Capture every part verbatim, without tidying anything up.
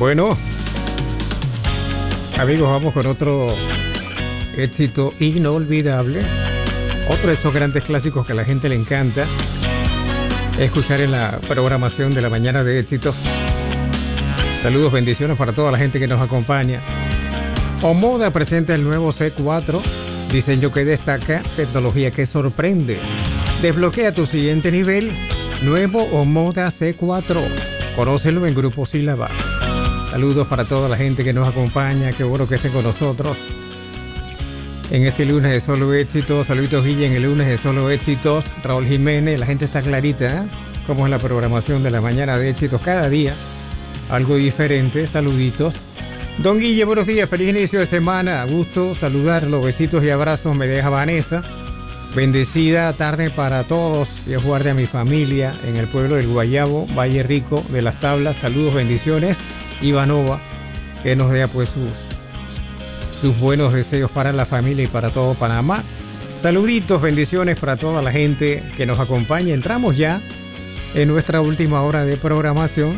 Bueno, amigos, vamos con otro éxito inolvidable. Otro de esos grandes clásicos que a la gente le encanta escuchar en la programación de la mañana de éxitos. Saludos, bendiciones para toda la gente que nos acompaña. Omoda presenta el nuevo C cuatro, diseño que destaca, tecnología que sorprende. Desbloquea tu siguiente nivel, nuevo Omoda C cuatro. Conócelo en Grupo Sílaba. Saludos para toda la gente que nos acompaña, qué bueno que estén con nosotros en este lunes de Solo Éxitos. Saluditos, Guille, en el lunes de Solo Éxitos. Raúl Jiménez, la gente está clarita, ¿eh? Como es la programación de la mañana de éxitos cada día. Algo diferente, saluditos. Don Guille, buenos días, feliz inicio de semana. Gusto saludarlo, besitos y abrazos me deja Vanessa. Bendecida tarde para todos. Dios guarde a mi familia en el pueblo del Guayabo, Valle Rico de las Tablas. Saludos, bendiciones. Ivanova, que nos dé pues sus, sus buenos deseos para la familia y para todo Panamá. Saluditos, bendiciones para toda la gente que nos acompaña. Entramos ya en nuestra última hora de programación.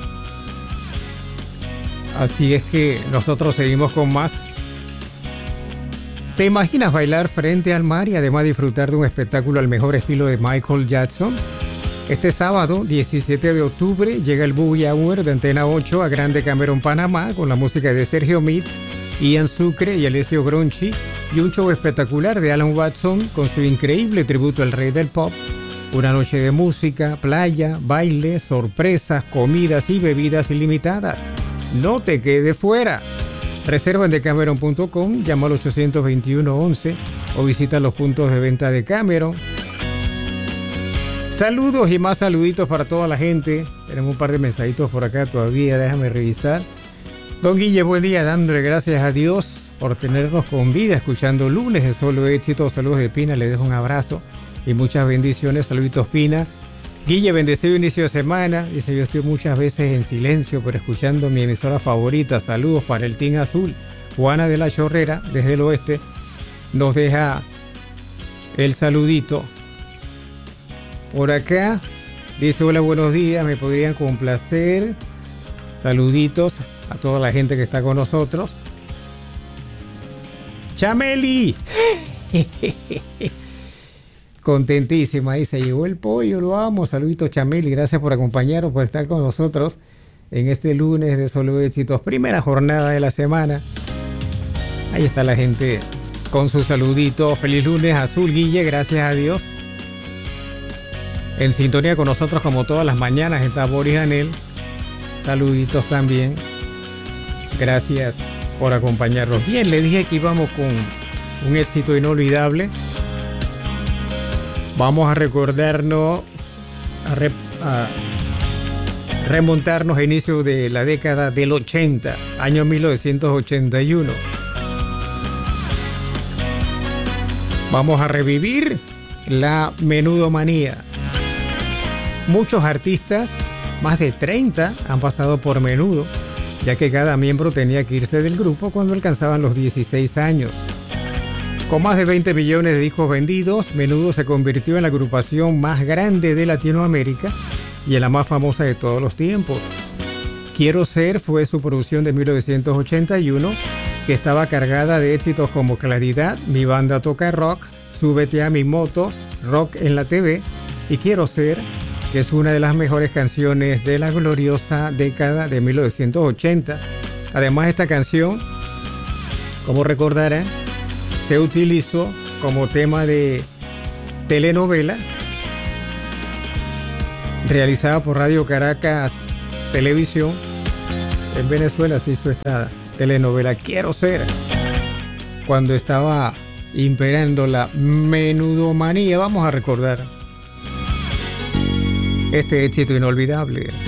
Así es que nosotros seguimos con más. ¿Te imaginas bailar frente al mar y además disfrutar de un espectáculo al mejor estilo de Michael Jackson? Este sábado, diecisiete de octubre, llega el Boogie Hour de Antena ocho a Grande Camerón, Panamá, con la música de Sergio Mitz, Ian Sucre y Alessio Gronchi, y un show espectacular de Alan Watson con su increíble tributo al rey del pop. Una noche de música, playa, baile, sorpresas, comidas y bebidas ilimitadas. No te quedes fuera. Reserva en decameron punto com, llama al ochocientos veintiuno once o visita los puntos de venta de Cameron. Saludos y más saluditos para toda la gente. Tenemos un par de mensajitos por acá todavía, déjame revisar. Don Guille, buen día, dándole gracias a Dios por tenernos con vida, escuchando lunes de Solo Éxito. Saludos de Pina, le dejo un abrazo y muchas bendiciones. Saluditos, Pina. Guille, bendecido inicio de semana. Dice, yo estoy muchas veces en silencio, pero escuchando mi emisora favorita. Saludos para el Team Azul. Juana de la Chorrera, desde el oeste, nos deja el saludito. Por acá dice, hola, buenos días, me podrían complacer. Saluditos a toda la gente que está con nosotros. Chameli. Contentísima, ahí se llegó el pollo, lo amo. Saluditos, Chameli, gracias por acompañarnos, por estar con nosotros en este lunes de Solo Éxitos, primera jornada de la semana. Ahí está la gente con sus saluditos. Feliz lunes, Azul, Guille, gracias a Dios. En sintonía con nosotros como todas las mañanas está Boris Anel. Saluditos también. Gracias por acompañarnos. Bien, le dije que íbamos con un éxito inolvidable. Vamos a recordarnos, a, re, a remontarnos a inicio de la década del ochenta, año mil novecientos ochenta y uno. Vamos a revivir la menudomanía. Muchos artistas, más de treinta, han pasado por Menudo, ya que cada miembro tenía que irse del grupo cuando alcanzaban los dieciséis años. Con más de veinte millones de discos vendidos, Menudo se convirtió en la agrupación más grande de Latinoamérica y en la más famosa de todos los tiempos. Quiero Ser fue su producción de mil novecientos ochenta y uno, que estaba cargada de éxitos como Claridad, Mi Banda Toca Rock, Súbete a mi moto, Rock en la T V y Quiero Ser, que es una de las mejores canciones de la gloriosa década de mil novecientos ochenta. Además, esta canción, como recordarán, se utilizó como tema de telenovela realizada por Radio Caracas Televisión. En Venezuela se hizo esta telenovela Quiero Ser, cuando estaba imperando la menudomanía. Vamos a recordar este éxito inolvidable.